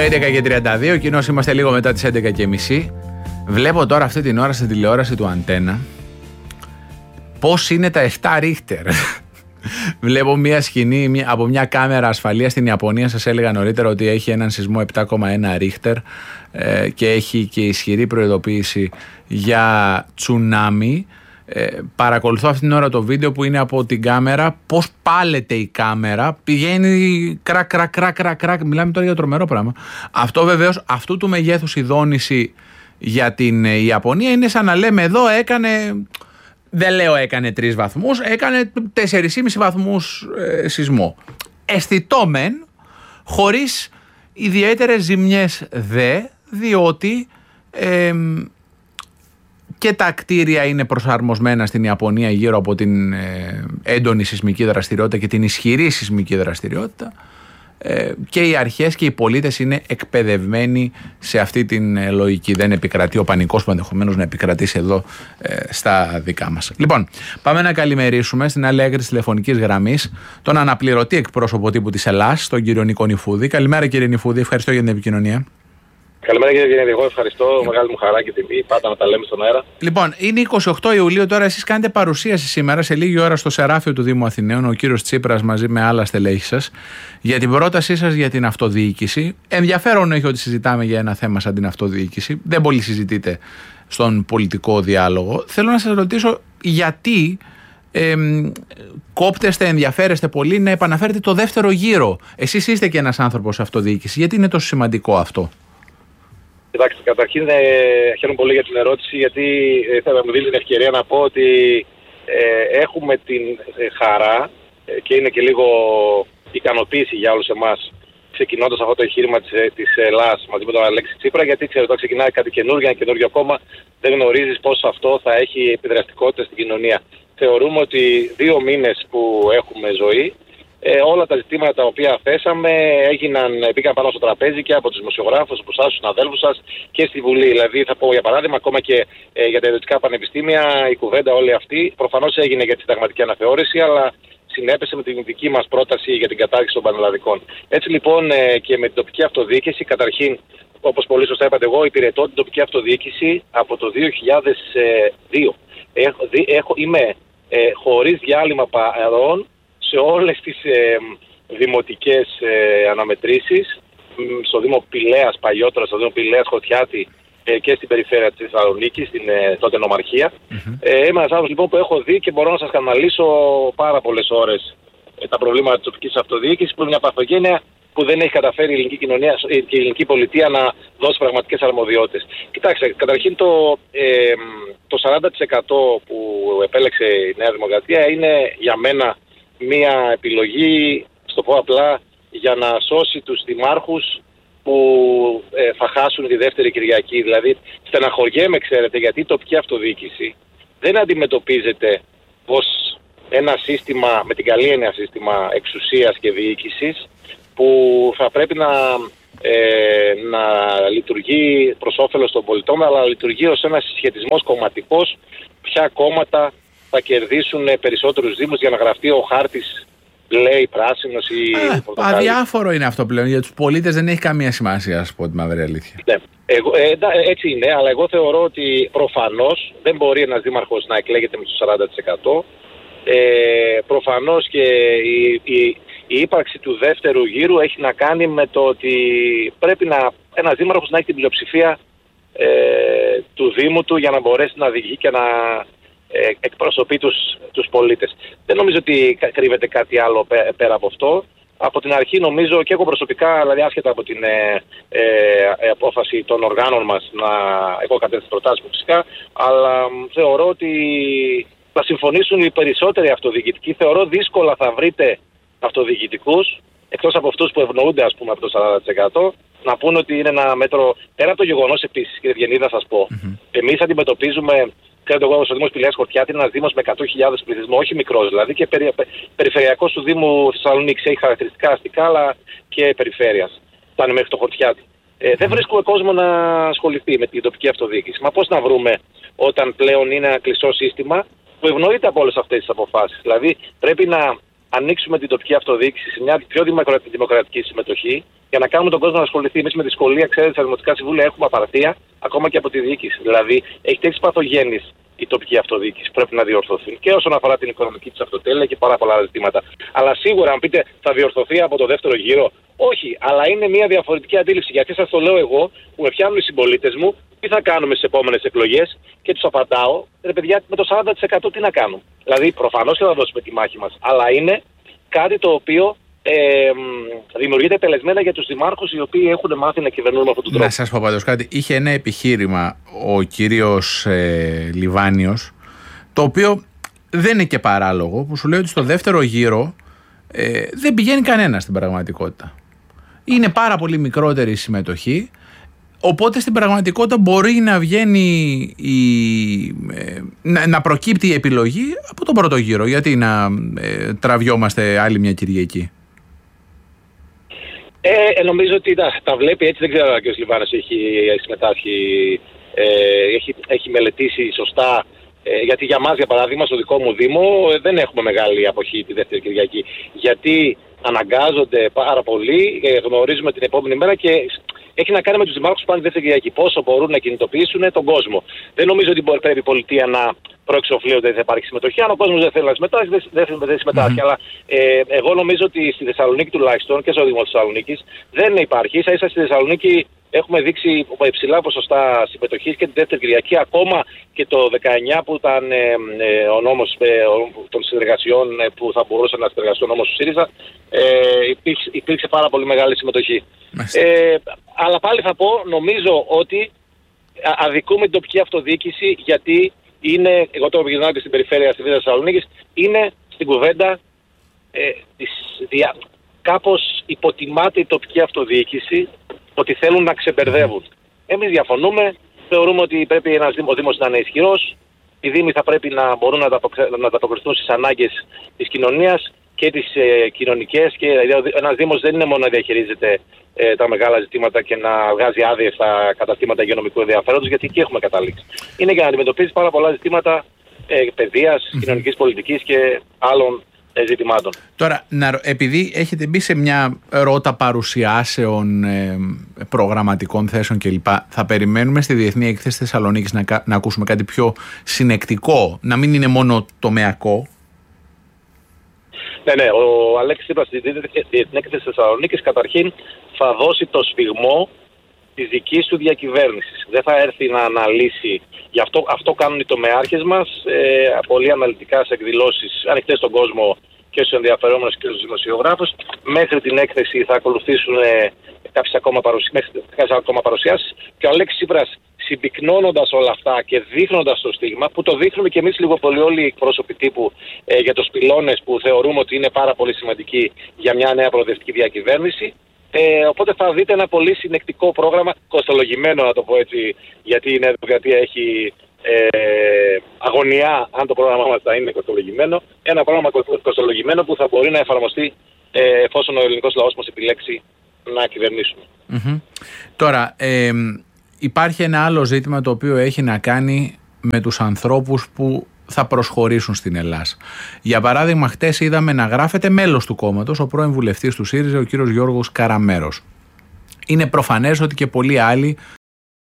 11:32, κοινώς είμαστε λίγο μετά τις 11:30. Βλέπω τώρα αυτή την ώρα στην τηλεόραση του Αντένα πώς είναι τα 7 Ρίχτερ. Βλέπω μια σκηνή από μια κάμερα ασφαλείας στην Ιαπωνία. Σας έλεγα νωρίτερα ότι έχει έναν σεισμό 7,1 Ρίχτερ και έχει και ισχυρή προειδοποίηση για τσουνάμι. Παρακολουθώ αυτήν την ώρα το βίντεο που είναι από την κάμερα, πώς πάλεται η κάμερα, πηγαίνει κρακ, μιλάμε τώρα για τρομερό πράγμα. Αυτό βεβαίως, αυτού του μεγέθους η δόνηση για την Ιαπωνία είναι σαν να λέμε εδώ έκανε, δεν λέω έκανε 3 βαθμούς, έκανε 4,5 βαθμούς σεισμό. Αισθητό μεν, χωρίς ιδιαίτερες ζημιές διότι και τα κτίρια είναι προσαρμοσμένα στην Ιαπωνία γύρω από την έντονη σεισμική δραστηριότητα και την ισχυρή σεισμική δραστηριότητα και οι αρχές και οι πολίτες είναι εκπαιδευμένοι σε αυτή την λογική. Δεν επικρατεί ο πανικός που ενδεχομένως να επικρατήσει εδώ στα δικά μας. Λοιπόν, πάμε να καλημερίσουμε στην άλλη άκρη της τηλεφωνικής γραμμής τον αναπληρωτή εκπρόσωπο τύπου της Ελλάς, τον κύριο Νίκο Νηφούδη. Καλημέρα κύριε Νηφούδη, ευχαριστώ για την επικοινωνία. Καλημέρα κύριε Γεννήτη, εγώ ευχαριστώ. Μεγάλη μου χαρά και τιμή πάντα να τα λέμε στον αέρα. Λοιπόν, είναι 28 Ιουλίου τώρα, εσείς κάνετε παρουσίαση σήμερα σε λίγη ώρα στο Σεράφειο του Δήμου Αθηναίων, ο κύριος Τσίπρας μαζί με άλλα στελέχη σας, για την πρότασή σας για την αυτοδιοίκηση. Ενδιαφέρον έχει ότι συζητάμε για ένα θέμα σαν την αυτοδιοίκηση. Δεν πολύ συζητείτε στον πολιτικό διάλογο. Θέλω να σας ρωτήσω γιατί κόπτεστε, ενδιαφέρεστε πολύ να επαναφέρετε το δεύτερο γύρο. Εσείς είστε και ένας άνθρωπος αυτοδιοίκηση. Γιατί είναι τόσο σημαντικό αυτό? Κοιτάξτε, καταρχήν χαίρομαι πολύ για την ερώτηση, γιατί θα μου δίνει την ευκαιρία να πω ότι έχουμε την χαρά και είναι και λίγο ικανοποίηση για όλους εμάς, ξεκινώντας αυτό το εγχείρημα της Ελλάς μαζί με τον Αλέξη Τσίπρα, γιατί ξέρετε, όταν ξεκινάει κάτι καινούργιο, ένα καινούργιο κόμμα, δεν γνωρίζεις πώς αυτό θα έχει επιδραστικότητα στην κοινωνία. Θεωρούμε ότι 2 μήνες που έχουμε ζωή, όλα τα ζητήματα τα οποία θέσαμε μπήκαν πάνω στο τραπέζι και από τους δημοσιογράφους, από εσάς, τους συναδέλφους σας και στη Βουλή. Δηλαδή, θα πω για παράδειγμα, ακόμα και για τα ιδιωτικά πανεπιστήμια, η κουβέντα όλη αυτή προφανώς έγινε για τη συνταγματική αναθεώρηση, αλλά συνέπεσε με την δική μας πρόταση για την κατάργηση των πανελλαδικών. Έτσι λοιπόν και με την τοπική αυτοδιοίκηση, καταρχήν, όπως πολύ σωστά είπατε, εγώ υπηρετώ την τοπική αυτοδιοίκηση από το 2002. Είμαι χωρίς διάλειμμα παρόν σε όλες τις δημοτικές αναμετρήσεις, στο Δήμο Πηλαίας παλιότερα, στο Δήμο Πηλαίας Χωτιάτη και στην περιφέρεια της Θεσσαλονίκης, στην τότε νομαρχία. Είμαι ένας άνθρωπος λοιπόν που έχω δει και μπορώ να σας αναλύσω πάρα πολλές ώρες τα προβλήματα της τοπικής αυτοδιοίκησης, που είναι μια παθογένεια που δεν έχει καταφέρει η ελληνική κοινωνία και η ελληνική πολιτεία να δώσει πραγματικές αρμοδιότητες. Κοιτάξτε, καταρχήν το 40% που επέλεξε η Νέα Δημοκρατία είναι για μένα μια επιλογή, στο πω απλά, για να σώσει τους δημάρχους που θα χάσουν τη δεύτερη Κυριακή. Δηλαδή, στεναχωριέμαι, ξέρετε, γιατί η τοπική αυτοδιοίκηση δεν αντιμετωπίζεται ως ένα σύστημα, με την καλή έννοια σύστημα εξουσίας και διοίκησης, που θα πρέπει να λειτουργεί προς όφελος των πολιτών, αλλά λειτουργεί ως ένας συσχετισμός κομματικός, ποια κόμματα θα κερδίσουν περισσότερους δήμους για να γραφτεί ο χάρτης, λέει, πράσινος ή πορτοκάλι. Αδιάφορο είναι αυτό πλέον. Για τους πολίτες δεν έχει καμία σημασία, ας πω τη μαύρη αλήθεια. Ναι. Έτσι είναι, αλλά εγώ θεωρώ ότι προφανώς δεν μπορεί ένας δήμαρχος να εκλέγεται με το 40%. Προφανώς και η ύπαρξη του δεύτερου γύρου έχει να κάνει με το ότι πρέπει ένας δήμαρχος να έχει την πλειοψηφία του Δήμου του για να μπορέσει να οδηγεί και να εκπροσωπεί τους πολίτες. Δεν νομίζω ότι κρύβεται κάτι άλλο πέρα από αυτό. Από την αρχή νομίζω και εγώ προσωπικά, δηλαδή άσχετα από την απόφαση των οργάνων μας, εγώ κατέθεσα προτάσεις μου φυσικά, αλλά θεωρώ ότι θα συμφωνήσουν οι περισσότεροι αυτοδιοικητικοί. Θεωρώ δύσκολα θα βρείτε αυτοδιοικητικούς, εκτός από αυτούς που ευνοούνται ας πούμε από το 40%, να πούνε ότι είναι ένα μέτρο. Πέρα από το γεγονός επίσης, κύριε Ευγενή, θα σας πω, εμείς αντιμετωπίζουμε. Ξέρετε, εγώ στο Δήμο Πηλαίας Χωτιάτη είναι ένας δήμος με 100.000 πληθυσμό, όχι μικρός δηλαδή, και περιφερειακός του Δήμου Θεσσαλονίκης, έχει χαρακτηριστικά αστικά αλλά και περιφέρειας. Φτάνει μέχρι το Χωτιάτη. Δεν βρίσκουμε κόσμο να ασχοληθεί με την τοπική αυτοδιοίκηση. Μα πώς να βρούμε όταν πλέον είναι ένα κλειστό σύστημα που ευνοείται από όλες αυτές τις αποφάσεις? Δηλαδή πρέπει να ανοίξουμε την τοπική αυτοδιοίκηση σε μια πιο δημοκρατική συμμετοχή για να κάνουμε τον κόσμο να ασχοληθεί. Εμείς με δυσκολία, ξέρετε, στα δημοτικά συμβούλια έχουμε απαρτία ακόμα και από τη διοίκηση. Δηλαδή, έχει τέτοιες παθογένειες η τοπική αυτοδιοίκηση που πρέπει να διορθωθεί και όσον αφορά την οικονομική της αυτοτέλεια και πάρα πολλά άλλα ζητήματα. Αλλά σίγουρα, αν πείτε, θα διορθωθεί από το δεύτερο γύρο. Όχι, αλλά είναι μια διαφορετική αντίληψη. Γιατί σας το λέω εγώ, που με πιάνουν οι συμπολίτες μου, τι θα κάνουμε στις επόμενες εκλογές, και τους απαντάω, ρε παιδιά, με το 40% τι να κάνουμε. Δηλαδή, προφανώς και θα δώσουμε τη μάχη μας. Αλλά είναι κάτι το οποίο δημιουργείται τελεσμένα για τους δημάρχους οι οποίοι έχουν μάθει να κυβερνούν με αυτόν τον τρόπο. Να σας πω πάντως κάτι. Είχε ένα επιχείρημα ο κύριος Λιβάνιος, το οποίο δεν είναι και παράλογο, που σου λέει ότι στο δεύτερο γύρο δεν πηγαίνει κανένα στην πραγματικότητα. Είναι πάρα πολύ μικρότερη η συμμετοχή, οπότε στην πραγματικότητα μπορεί να βγαίνει να προκύπτει η επιλογή από τον πρώτο γύρο. Γιατί να τραβιόμαστε άλλη μια Κυριακή? Νομίζω ότι τα βλέπει έτσι. Δεν ξέρω αν ο κ. Λιβάνος έχει συμμετάσχει, έχει μελετήσει σωστά. Γιατί για μας, για παράδειγμα, στο δικό μου Δήμο δεν έχουμε μεγάλη αποχή τη δεύτερη Κυριακή. Γιατί αναγκάζονται πάρα πολύ, γνωρίζουμε την επόμενη μέρα και έχει να κάνει με τους δημάρχους που πάνε τη δεύτερη Κυριακή. Πόσο μπορούν να κινητοποιήσουν τον κόσμο. Δεν νομίζω ότι πρέπει η πολιτεία να προεξοφλεί ότι δεν θα υπάρχει συμμετοχή. Αν ο κόσμος δεν θέλει να συμμετάσχει, δεν συμμετάσχει. Αλλά εγώ νομίζω ότι στη Θεσσαλονίκη τουλάχιστον και στο Δήμο της Θεσσαλονίκης δεν υπάρχει. Ίσα-ίσα στη Θεσσαλονίκη έχουμε δείξει υψηλά ποσοστά συμμετοχής και την δεύτερη Κυριακή. Ακόμα και το 19 που ήταν ο νόμος των συνεργασιών που θα μπορούσε να συνεργαστεί ο νόμος του ΣΥΡΙΖΑ, υπήρξε πάρα πολύ μεγάλη συμμετοχή. Αλλά πάλι θα πω, νομίζω ότι αδικούμε την τοπική αυτοδιοίκηση, γιατί είναι, εγώ το γυρνάω και στην περιφέρεια στη Β' Θεσσαλονίκης, είναι στην κουβέντα κάπως υποτιμάται η τοπική αυτοδιοίκηση, ότι θέλουν να ξεμπερδεύουν. Εμείς διαφωνούμε, θεωρούμε ότι πρέπει ο Δήμος να είναι ισχυρός, οι Δήμοι θα πρέπει να μπορούν να ανταποκριθούν στις ανάγκες της κοινωνίας και τις κοινωνικές, και ένας Δήμος δεν είναι μόνο να διαχειρίζεται τα μεγάλα ζητήματα και να βγάζει άδειες στα καταστήματα υγειονομικού ενδιαφέροντος, γιατί εκεί έχουμε καταλήξει. Είναι για να αντιμετωπίσει πάρα πολλά ζητήματα παιδείας, κοινωνικής πολιτικής και άλλων ζητημάτων. Τώρα, επειδή έχετε μπει σε μια ρότα παρουσιάσεων, προγραμματικών θέσεων κλπ., θα περιμένουμε στη Διεθνή Έκθεση Θεσσαλονίκης να ακούσουμε κάτι πιο συνεκτικό, να μην είναι μόνο τομεακό? Ναι, ο Αλέξης Τσίπρας στη Διεθνή Έκθεση Θεσσαλονίκης καταρχήν θα δώσει το σφιγμό της δικής του διακυβέρνησης. Δεν θα έρθει να αναλύσει. Γι' αυτό κάνουν οι τομεάρχες μας, πολύ αναλυτικά σε εκδηλώσεις ανοιχτές στον κόσμο και στους ενδιαφερόμενους και στους δημοσιογράφους. Μέχρι την έκθεση θα ακολουθήσουν κάποιες ακόμα παρουσιάσεις, και ο Αλέξης Τσίπρας, συμπυκνώνοντας όλα αυτά και δείχνοντας το στίγμα, που το δείχνουμε και εμείς λίγο πολύ όλοι οι εκπρόσωποι τύπου για τους πυλώνες που θεωρούμε ότι είναι πάρα πολύ σημαντικοί για μια νέα προοδευτική διακυβέρνηση. Οπότε θα δείτε ένα πολύ συνεκτικό πρόγραμμα, κοστολογημένο να το πω έτσι, γιατί η Νέα Δημοκρατία έχει αγωνιά αν το πρόγραμμά μας θα είναι κοστολογημένο. Ένα πρόγραμμα κοστολογημένο που θα μπορεί να εφαρμοστεί εφόσον ο ελληνικός λαός μας επιλέξει να κυβερνήσουμε. Τώρα, υπάρχει ένα άλλο ζήτημα το οποίο έχει να κάνει με τους ανθρώπους που θα προσχωρήσουν στην Ελλάδα. Για παράδειγμα, χτες είδαμε να γράφεται μέλος του κόμματος ο πρώην βουλευτής του ΣΥΡΙΖΑ, ο κύριος Γιώργος Καραμέρος. Είναι προφανές ότι και πολλοί άλλοι